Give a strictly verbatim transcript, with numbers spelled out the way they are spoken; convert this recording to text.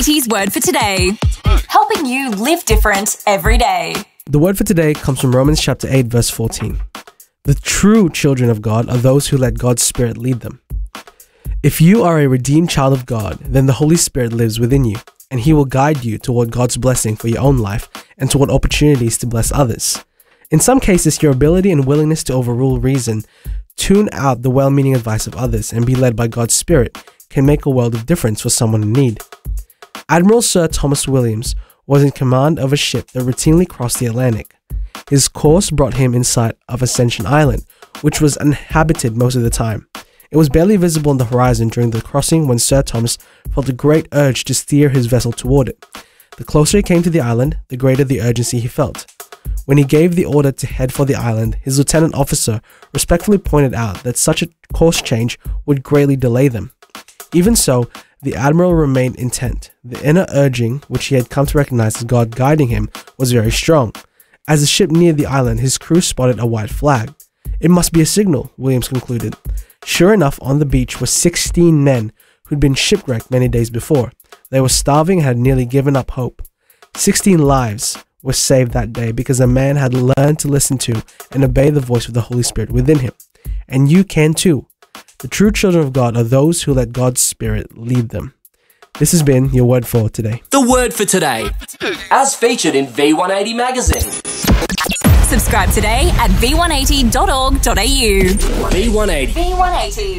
eighty's Word for Today, helping you live different every day. The word for today comes from Romans chapter eight, verse fourteen. The true children of God are those who let God's Spirit lead them. If you are a redeemed child of God, then the Holy Spirit lives within you, and He will guide you toward God's blessing for your own life and toward opportunities to bless others. In some cases, your ability and willingness to overrule reason, tune out the well-meaning advice of others, and be led by God's Spirit can make a world of difference for someone in need. Admiral Sir Thomas Williams was in command of a ship that routinely crossed the Atlantic. His course brought him in sight of Ascension Island, which was uninhabited most of the time. It was barely visible on the horizon during the crossing when Sir Thomas felt a great urge to steer his vessel toward it. The closer he came to the island, the greater the urgency he felt. When he gave the order to head for the island, his lieutenant officer respectfully pointed out that such a course change would greatly delay them. Even so, the admiral remained intent. The inner urging, which he had come to recognize as God guiding him, was very strong. As the ship neared the island, his crew spotted a white flag. It must be a signal, Williams concluded. Sure enough, on the beach were sixteen men who'd been shipwrecked many days before. They were starving and had nearly given up hope. Sixteen lives were saved that day because a man had learned to listen to and obey the voice of the Holy Spirit within him. And you can too. The true children of God are those who let God's Spirit lead them. This has been your word for today. The word for today, as featured in V one eighty magazine. Subscribe today at v one eighty dot org dot a u. V one eighty. V one eighty.